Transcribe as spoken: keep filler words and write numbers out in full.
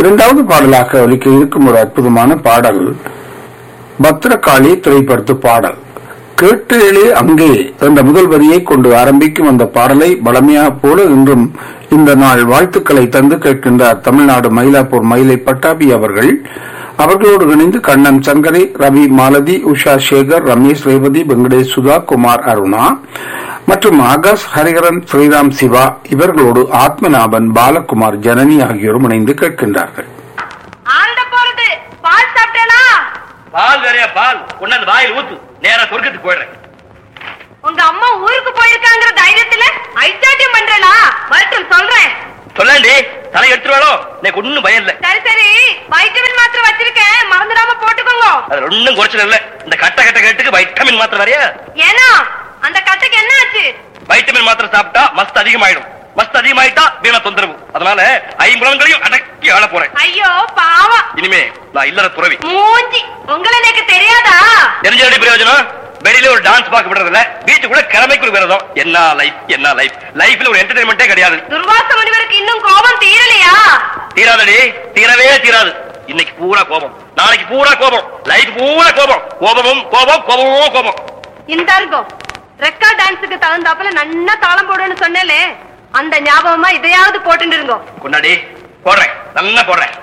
இரண்டாவது பாடலாக ஒலிக்க இருக்கும் ஒரு அற்புதமான பாடல் பத்ரகாளி திரைப்படத்து பாடல். கேட்டேளே அங்கே என்ற முதல் வரியை கொண்டு ஆரம்பிக்கும் அந்த பாடலை பழமையாக போல இன்றும் இந்த நாள் வாழ்த்துக்களை தந்து கேட்கின்றார் தமிழ்நாடு மயிலாப்பூர் மயிலை பட்டாபி அவர்கள். அவர்களோடு இணைந்து கண்ணன் சங்கரை, ரவி மாலதி, உஷா சேகர், ரமேஷ் ரேவதி, வெங்கடேஷ் சுதா, குமார் அருணா மற்றும் ஆகாஷ் ஹரிஹரன், ஸ்ரீராம் சிவா இவர்களோடு ஆத்மநாபன், பாலகுமார், ஜனனி ஆகியோரும் இணைந்து கேட்கின்றார்கள். பால் வேறையா பால் கொண்டாந்து வாயில் ஊத்து, நேரா சொர்க்கத்துக்கு போயிடுறேன். உங்க அம்மா ஊருக்கு போயிருக்காங்கிற தைரியத்துல ஐச்சாட்டியம் பண்றா வரட்டும் சொல்றேன். சொல்லி தலை எடுத்துருவாளோ எனக்கு ஒண்ணும் பயம் இல்ல. சரி சரி வைட்டமின் மாத்திரை வச்சிருக்கேன், மறந்துடாம போட்டுக்கோங்க. அது ஒண்ணும் குறைச்சல இல்ல. இந்த கட்ட கட்ட கட்டுக்கு வைட்டமின் மாத்திரை வரையா? ஏன்னா அந்த கட்டைக்கு என்ன ஆச்சு? வைட்டமின் மாத்திரை சாப்பிட்டா மஸ்த் அதிகமாயிடும். மஸ்த் அதிகமாயிட்டா வீணா தொந்தரவு. அதனால ஐம்புலங்களையும் அடக்கி ஆள போறேன். ஐயோ பாவம். இனிமே நான் இல்லற துறவி. மூஞ்சி உங்களை எனக்கு தெரியாதா? தெரிஞ்ச பிரயோஜனம். வெளியில ஒரு டான்ஸ் பார்க்க விடுறதில்ல, வீட்டு கூட கிழமைக்கு ஒரு விரதம். என்ன லைஃப் என்ன லைஃப். லைஃப்ல ஒரு என்டர்டைன்மெண்டே கிடையாது. துர்வாச முனிவருக்கு இன்னும் கோபம் தீரலையா? தீராதடி, தீரவே தீராது. இன்னைக்கு பூரா கோபம், நாளைக்கு பூரா கோபம், லைஃப் பூரா கோபம். கோபமும் கோபம் கோபமும் கோபம். இந்த இருக்கும் ரெக்கார்ட் டான்ஸுக்கு தகுந்தாப்புல நன்னா தாளம் போடுன்னு சொன்னேலே, அந்த ஞாபகமா இதையாவது போட்டுருங்க. கொண்டாடி போடுறேன், நல்லா போடுறேன்.